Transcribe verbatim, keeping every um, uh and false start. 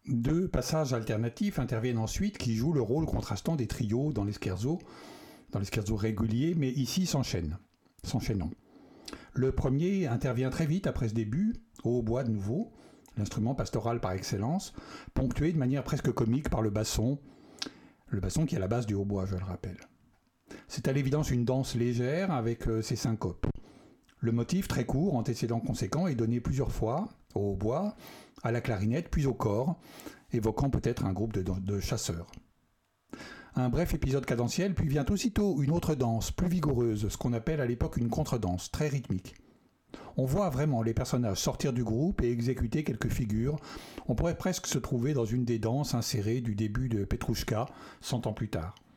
Deux passages alternatifs interviennent ensuite qui jouent le rôle contrastant des trios dans les scherzos, dans les scherzos réguliers, mais ici s'enchaînent, s'enchaînant. Le premier intervient très vite après ce début, au hautbois de nouveau, l'instrument pastoral par excellence, ponctué de manière presque comique par le basson, le basson qui est à la base du hautbois, je le rappelle. C'est à l'évidence une danse légère avec euh, ses syncopes. Le motif très court, antécédent conséquent, est donné plusieurs fois, au hautbois, à la clarinette, puis au cor, évoquant peut-être un groupe de, de chasseurs. Un bref épisode cadentiel, puis vient aussitôt une autre danse, plus vigoureuse, ce qu'on appelle à l'époque une contredanse, très rythmique. On voit vraiment les personnages sortir du groupe et exécuter quelques figures. On pourrait presque se trouver dans une des danses insérées du début de Petrouchka, cent ans plus tard.